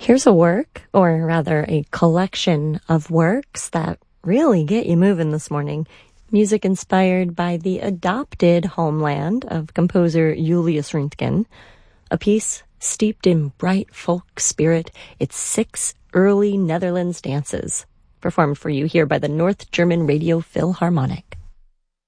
Here's a work, or rather a collection of works that really get you moving this morning. Music inspired by the adopted homeland of composer Julius Röntgen. A piece steeped in bright folk spirit. It's 6 early Netherlands dances, performed for you here by the North German Radio Philharmonic.